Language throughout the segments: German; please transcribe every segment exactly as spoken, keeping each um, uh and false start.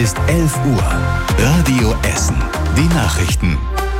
Ist elf Uhr. Radio Essen. Die Nachrichten.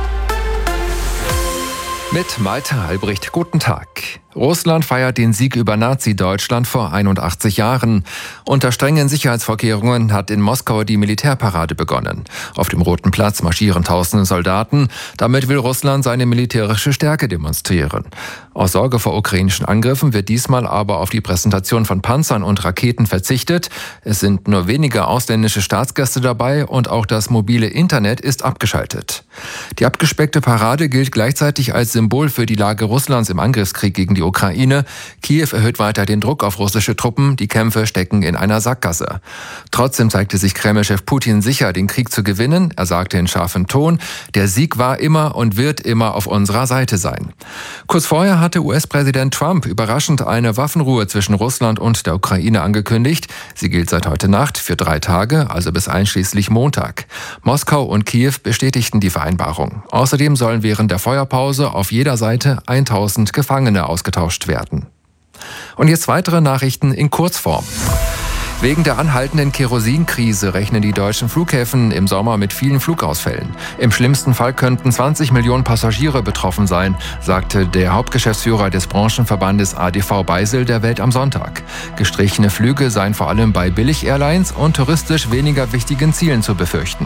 Mit Malte Albrecht, guten Tag. Russland feiert den Sieg über Nazi-Deutschland vor einundachtzig Jahren. Unter strengen Sicherheitsvorkehrungen hat in Moskau die Militärparade begonnen. Auf dem Roten Platz marschieren tausende Soldaten. Damit will Russland seine militärische Stärke demonstrieren. Aus Sorge vor ukrainischen Angriffen wird diesmal aber auf die Präsentation von Panzern und Raketen verzichtet. Es sind nur wenige ausländische Staatsgäste dabei und auch das mobile Internet ist abgeschaltet. Die abgespeckte Parade gilt gleichzeitig als Symbol für die Lage Russlands im Angriffskrieg gegen die Ukraine. Kiew erhöht weiter den Druck auf russische Truppen. Die Kämpfe stecken in einer Sackgasse. Trotzdem zeigte sich Kreml-Chef Putin sicher, den Krieg zu gewinnen. Er sagte in scharfem Ton, der Sieg war immer und wird immer auf unserer Seite sein. Kurz vorher hatte U S-Präsident Trump überraschend eine Waffenruhe zwischen Russland und der Ukraine angekündigt. Sie gilt seit heute Nacht für drei Tage, also bis einschließlich Montag. Moskau und Kiew bestätigten die Vereinbarung. Außerdem sollen während der Feuerpause auf jeder Seite tausend Gefangene ausgetauscht werden. Und jetzt weitere Nachrichten in Kurzform. Wegen der anhaltenden Kerosinkrise rechnen die deutschen Flughäfen im Sommer mit vielen Flugausfällen. Im schlimmsten Fall könnten zwanzig Millionen Passagiere betroffen sein, sagte der Hauptgeschäftsführer des Branchenverbandes A D V Beisel der Welt am Sonntag. Gestrichene Flüge seien vor allem bei Billig-Airlines und touristisch weniger wichtigen Zielen zu befürchten.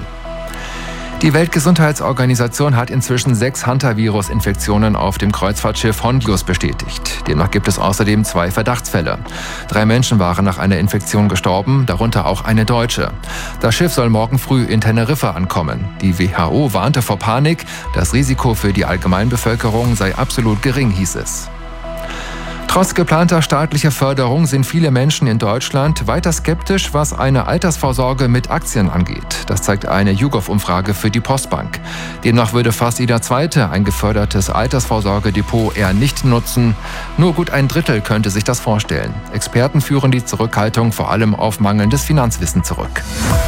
Die Weltgesundheitsorganisation hat inzwischen sechs Hantavirus-Infektionen auf dem Kreuzfahrtschiff Hondius bestätigt. Demnach gibt es außerdem zwei Verdachtsfälle. Drei Menschen waren nach einer Infektion gestorben, darunter auch eine Deutsche. Das Schiff soll morgen früh in Teneriffa ankommen. Die W H O warnte vor Panik. Das Risiko für die Allgemeinbevölkerung sei absolut gering, hieß es. Trotz geplanter staatlicher Förderung sind viele Menschen in Deutschland weiter skeptisch, was eine Altersvorsorge mit Aktien angeht. Das zeigt eine YouGov-Umfrage für die Postbank. Demnach würde fast jeder Zweite ein gefördertes Altersvorsorgedepot eher nicht nutzen. Nur gut ein Drittel könnte sich das vorstellen. Experten führen die Zurückhaltung vor allem auf mangelndes Finanzwissen zurück.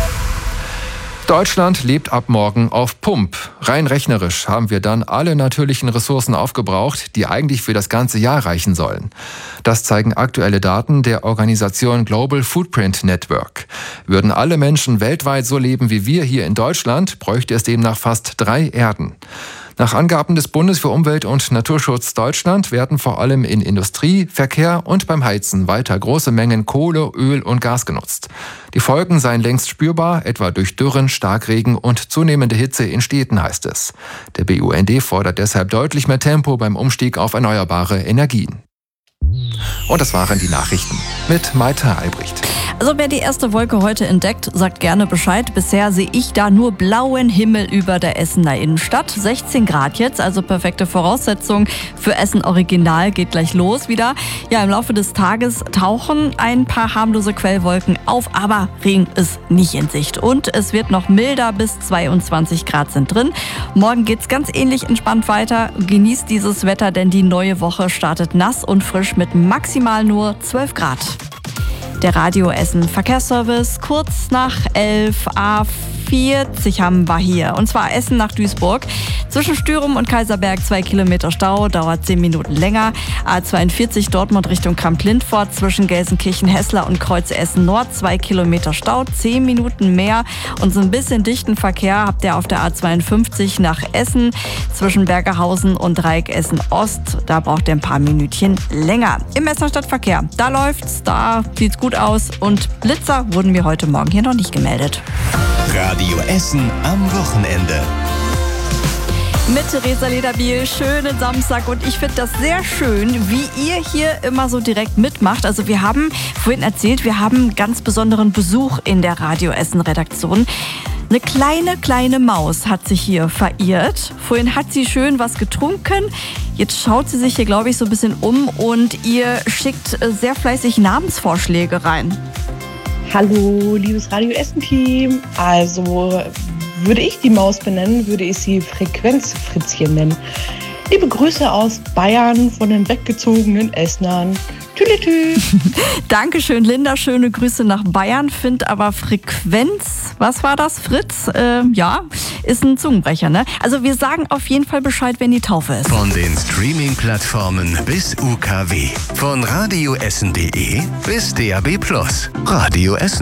Deutschland lebt ab morgen auf Pump. Rein rechnerisch haben wir dann alle natürlichen Ressourcen aufgebraucht, die eigentlich für das ganze Jahr reichen sollen. Das zeigen aktuelle Daten der Organisation Global Footprint Network. Würden alle Menschen weltweit so leben wie wir hier in Deutschland, bräuchte es demnach fast drei Erden. Nach Angaben des Bundes für Umwelt und Naturschutz Deutschland werden vor allem in Industrie, Verkehr und beim Heizen weiter große Mengen Kohle, Öl und Gas genutzt. Die Folgen seien längst spürbar, etwa durch Dürren, Starkregen und zunehmende Hitze in Städten, heißt es. Der B U N D fordert deshalb deutlich mehr Tempo beim Umstieg auf erneuerbare Energien. Und das waren die Nachrichten mit Malte Albrecht. Also wer die erste Wolke heute entdeckt, sagt gerne Bescheid. Bisher sehe ich da nur blauen Himmel über der Essener Innenstadt. sechzehn Grad jetzt, also perfekte Voraussetzung für Essen Original. Geht gleich los wieder. Ja, im Laufe des Tages tauchen ein paar harmlose Quellwolken auf, aber Regen ist nicht in Sicht. Und es wird noch milder, bis zweiundzwanzig Grad sind drin. Morgen geht's ganz ähnlich entspannt weiter. Genießt dieses Wetter, denn die neue Woche startet nass und frisch mit maximal nur zwölf Grad. Der Radio Essen Verkehrsservice, kurz nach elf, A vierzig haben wir hier. Und zwar Essen nach Duisburg. Zwischen Stürum und Kaiserberg zwei Kilometer Stau, dauert zehn Minuten länger. A zweiundvierzig Dortmund Richtung Kamp-Lindfort zwischen Gelsenkirchen-Hessler und Kreuz Essen Nord zwei Kilometer Stau, zehn Minuten mehr. Und so ein bisschen dichten Verkehr habt ihr auf der A zweiundfünfzig nach Essen zwischen Bergerhausen und Dreieck Essen Ost. Da braucht ihr ein paar Minütchen länger. Im Essener Stadtverkehr, da läuft's, da sieht's gut aus. Und Blitzer wurden wir heute Morgen hier noch nicht gemeldet. Radio Essen am Wochenende. Mit Theresa Lederbiel, schönen Samstag und ich finde das sehr schön, wie ihr hier immer so direkt mitmacht. Also wir haben vorhin erzählt, wir haben einen ganz besonderen Besuch in der Radio Essen Redaktion. Eine kleine, kleine Maus hat sich hier verirrt. Vorhin hat sie schön was getrunken. Jetzt schaut sie sich hier, glaube ich, so ein bisschen um und ihr schickt sehr fleißig Namensvorschläge rein. Hallo, liebes Radio Essen-Team. Also würde ich die Maus benennen, würde ich sie Frequenzfritzchen nennen. Liebe Grüße aus Bayern von den weggezogenen Essenern. Tülitü. Dankeschön, Linda. Schöne Grüße nach Bayern. Find aber Frequenz, was war das, Fritz? Äh, ja, ist ein Zungenbrecher, ne? Also wir sagen auf jeden Fall Bescheid, wenn die Taufe ist. Von den Streaming-Plattformen bis U K W. Von radioessen punkt de bis D A B plus. Radio Essen.